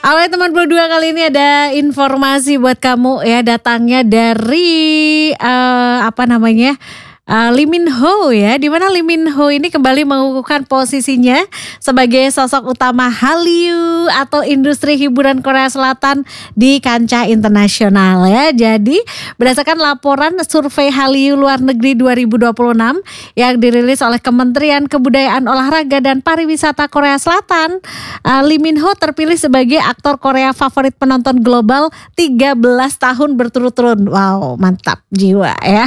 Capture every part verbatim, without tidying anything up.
Awalnya teman berdua kali ini ada informasi buat kamu ya, datangnya dari uh, apa namanya uh, Lee Min Ho ya, di mana Lee Min Ho ini kembali mengukuhkan posisinya sebagai sosok utama Hallyu atau industri hiburan Korea Selatan di kancah internasional ya. Jadi berdasarkan laporan survei Hallyu luar negeri dua ribu dua puluh enam yang dirilis oleh Kementerian Kebudayaan Olahraga dan Pariwisata Korea Selatan, uh, Lee Min Ho terpilih sebagai aktor Korea favorit penonton global tiga belas tahun berturut-turut. Wow, mantap jiwa ya.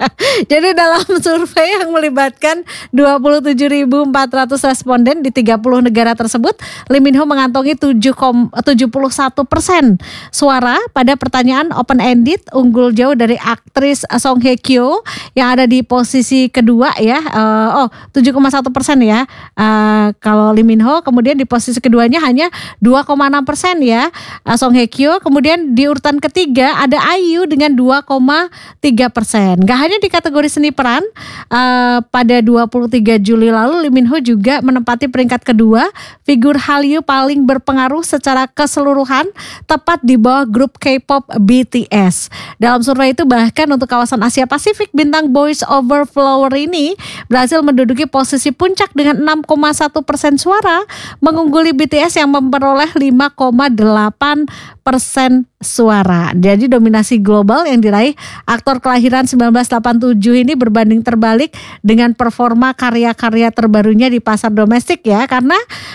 Jadi dalam survei yang melibatkan dua puluh tujuh ribu empat ratus responden di tiga puluh negara tersebut, Lee Min Ho mengantongi tujuh puluh satu persen suara pada pertanyaan open-ended, unggul jauh dari aktris Song Hye Kyo yang ada di posisi kedua ya. Uh, oh, tujuh koma satu persen ya. Uh, kalau Lee Min Ho, kemudian di posisi keduanya hanya dua koma enam persen ya. Uh, Song Hye Kyo, kemudian di urutan ketiga ada I U dengan dua koma tiga persen. Gak hanya di kategori seni peran, uh, pada dua puluh tiga Juli lalu Lee Min Ho juga menempati peringkat kedua figur Hallyu paling berpengaruh secara keseluruhan, tepat di bawah grup K-pop B T S. Dalam survei itu bahkan untuk kawasan Asia Pasifik, bintang Boys Over Flower ini berhasil menduduki posisi puncak dengan enam koma satu persen suara, mengungguli B T S yang memperoleh lima koma delapan persen suara. Jadi dominasi global yang diraih aktor kelahiran sembilan belas delapan puluh tujuh ini berbanding terbalik dengan performa karya-karya terbarunya di pasar domestik ya, karena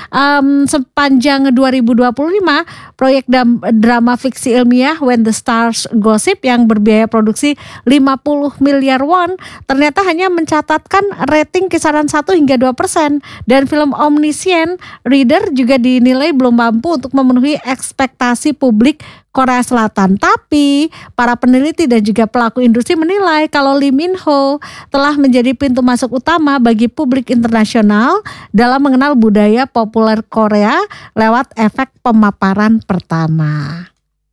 um, sepanjang dua ribu dua puluh lima proyek dam, drama fiksi ilmiah When the Stars Gossip yang berbiaya produksi lima puluh miliar won ternyata hanya mencatatkan rating kisaran satu hingga dua persen, dan film Omniscient Reader juga dinilai belum mampu untuk memenuhi ekspektasi publik Korea Selatan. Tapi para peneliti dan juga pelaku industri menilai kalau Lee Min Ho telah menjadi pintu masuk utama bagi publik internasional dalam mengenal budaya populer Korea lewat efek pemaparan pertama.